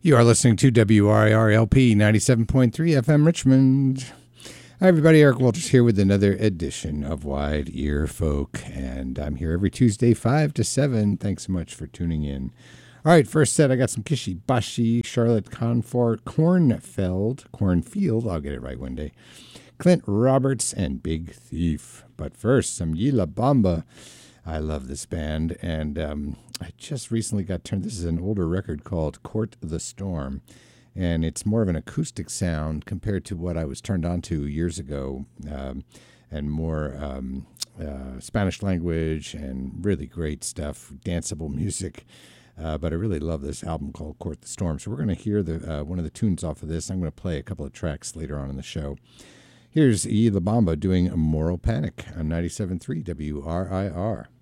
You are listening to WRIR-LP 97.3 FM Richmond. Hi, everybody. Eric Walters here with another edition of Wide Ear Folk, and I'm here every Tuesday, 5 to 7. Thanks so much for tuning in. All right, first set, I got some Kishi Bashi, Charlotte Cornfield, I'll get it right one day, Clint Roberts, and Big Thief. But first, some Yila Bamba. I love this band, and I just recently got turned. This is an older record called Court the Storm, and it's more of an acoustic sound compared to what I was turned on to years ago, and more Spanish language and really great stuff, danceable music. But I really love this album called Court the Storm. So we're going to hear one of the tunes off of this. I'm going to play a couple of tracks later on in the show. Here's E. La Bamba doing Moral Panic on 97.3 WRIR.